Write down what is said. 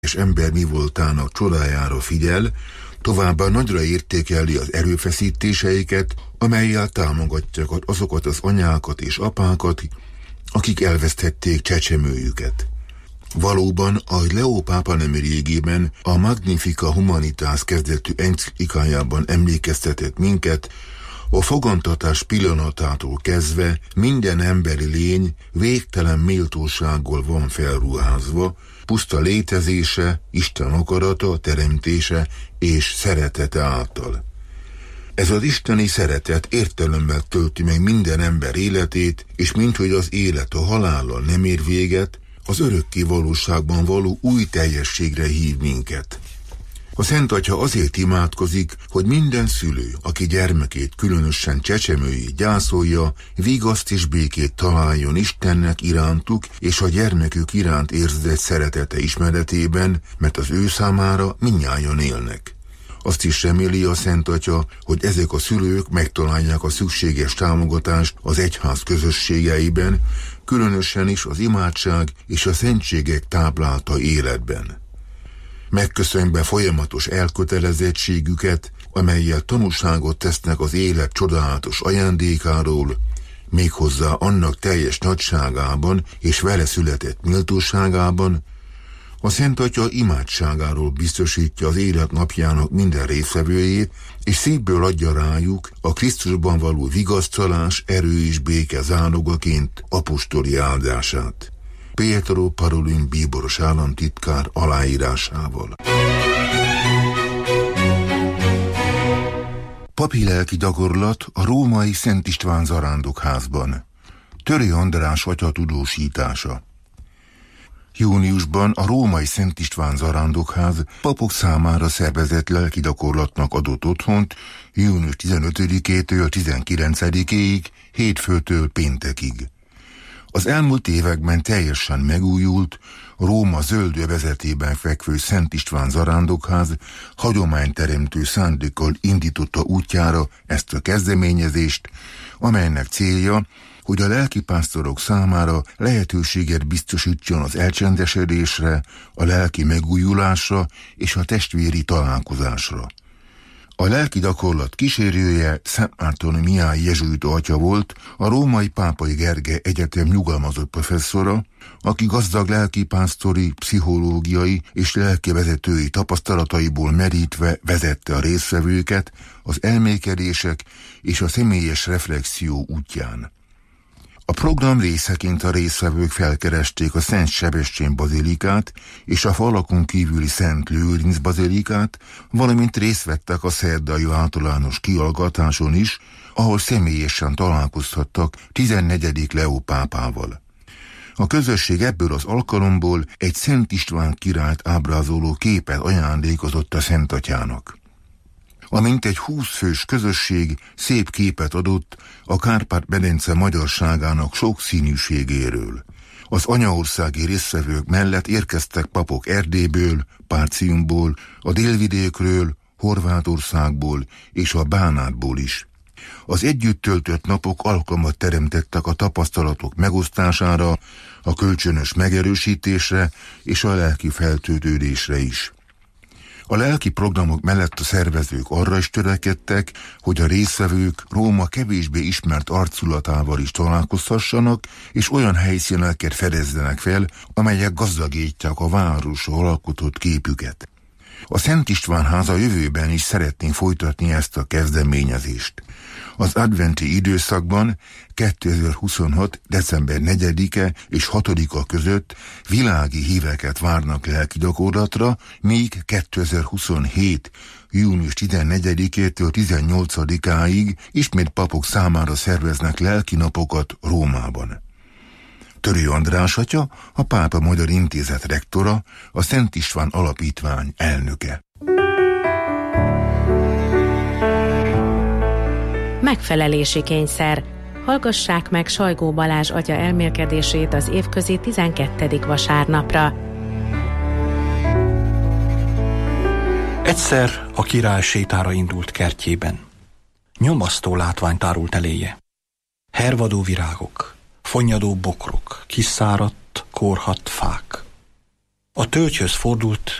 és ember mi voltának csodájára figyel, továbbá nagyra értékeli az erőfeszítéseiket, amellyel támogatják azokat az anyákat és apákat, akik elvesztették csecsemőjüket. Valóban, ahogy Leó pápa nem régében a Magnifica Humanitas kezdetű enciklikájában emlékeztetett minket, a fogantatás pillanatától kezdve minden emberi lény végtelen méltósággal van felruházva, puszta létezése, Isten akarata, teremtése és szeretete által. Ez az isteni szeretet értelemmel tölti meg minden ember életét, és minthogy az élet a halállal nem ér véget, az örökké valóságban való új teljességre hív minket. A Szent Atya azért imádkozik, hogy minden szülő, aki gyermekét, különösen csecsemőjét gyászolja, vigaszt és békét találjon Istennek irántuk és a gyermekük iránt érzett szeretete ismeretében, mert az ő számára mindnyájan élnek. Azt is reméli a Szent Atya, hogy ezek a szülők megtalálják a szükséges támogatást az egyház közösségeiben, különösen is az imádság és a szentségek táplálta életben. Megköszönve folyamatos elkötelezettségüket, amellyel tanúságot tesznek az élet csodálatos ajándékáról, méghozzá annak teljes nagyságában és vele született méltóságában, a Szent Atya imádságáról biztosítja az élet napjának minden résztvevőjét, és szívből adja rájuk a Krisztusban való vigasztalás, erő és béke zálogaként apostoli áldását. Pietro Parolin bíboros államtitkár aláírásával. Papi lelki gyakorlat a római Szent István zarándokházban. Törő András atya tudósítása. Júniusban a római Szent István zarándokház papok számára szervezett lelki gyakorlatnak adott otthont június 15-től 19-ig, hétfőtől péntekig. Az elmúlt években teljesen megújult, Róma zöld övezetében fekvő Szent István zarándokház hagyományteremtő szándékkal indította útjára ezt a kezdeményezést, amelynek célja, hogy a lelkipásztorok számára lehetőséget biztosítson az elcsendesedésre, a lelki megújulásra és a testvéri találkozásra. A lelki gyakorlat kísérője Szent Márton Mihály jezsuita atya volt, a római Pápai Gergely Egyetem nyugalmazott professzora, aki gazdag lelkipásztori, pszichológiai és lelkivezetői tapasztalataiból merítve vezette a résztvevőket az elmékedések és a személyes reflexió útján. A program részeként a résztvevők felkeresték a Szent Sebestyén bazilikát és a falakon kívüli Szent Lőrinc bazilikát, valamint részt vettek a szerdai általános kihallgatáson is, ahol személyesen találkozhattak 14. Leó pápával. A közösség ebből az alkalomból egy Szent István királyt ábrázoló képet ajándékozott a Szent Atyának. A mintegy 20 fős közösség szép képet adott a Kárpát-medence magyarságának sokszínűségéről. Az anyaországi résztvevők mellett érkeztek papok Erdélyből, Párciumból, a délvidékről, Horvátországból és a Bánátból is. Az együtt töltött napok alkalmat teremtettek a tapasztalatok megosztására, a kölcsönös megerősítésre és a lelki feltöltődésre is. A lelki programok mellett a szervezők arra is törekedtek, hogy a résztvevők Róma kevésbé ismert arculatával is találkozhassanak, és olyan helyszíneket fedezzenek fel, amelyek gazdagítják a városról alkotott képüket. A Szent István háza jövőben is szeretné folytatni ezt a kezdeményezést. Az adventi időszakban 2026. december 4-e és 6-a között világi híveket várnak lelki gyakorlatra, míg 2027. június 14-től 18-áig ismét papok számára szerveznek lelki napokat Rómában. Törő András atya, a Pápa Magyar Intézet rektora, a Szent István Alapítvány elnöke. Megfelelési kényszer. Hallgassák meg Sajgó Balázs atya elmélkedését az évközi 12. vasárnapra. Egyszer a király sétára indult kertjében. Nyomasztó látvány tárult eléje. Hervadó virágok, fonnyadó bokrok, kiszáradt, korhadt fák. A tölgyhöz fordult,